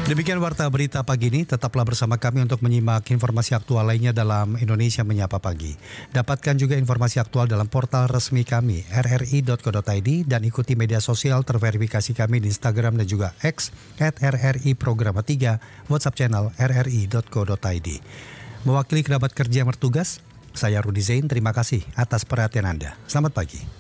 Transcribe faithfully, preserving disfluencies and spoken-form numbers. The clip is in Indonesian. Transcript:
Demikian Warta Berita Pagi ini, tetaplah bersama kami untuk menyimak informasi aktual lainnya dalam Indonesia Menyapa Pagi. Dapatkan juga informasi aktual dalam portal resmi kami r r i dot co dot i d dan ikuti media sosial terverifikasi kami di Instagram dan juga X at r r i programa tiga, WhatsApp channel r r i dot co dot i d. Mewakili kerabat kerja yang bertugas, saya Rudi Zain, terima kasih atas perhatian Anda. Selamat pagi.